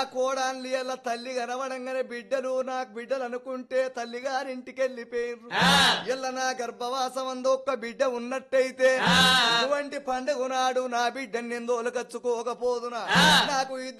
కోడాన్లి అలా తల్లి కనవడంగానే బిడ్డలు నాకు బిడ్డలు అనుకుంటే తల్లి గారింటికి వెళ్ళిపోయారు ఇలా నా గర్భవాసం అందు ఒక్క బిడ్డ ఉన్నట్టయితే ఇటువంటి పండుగ నాడు నా బిడ్డని నేను దోలకచ్చుకోకపోదునా నాకు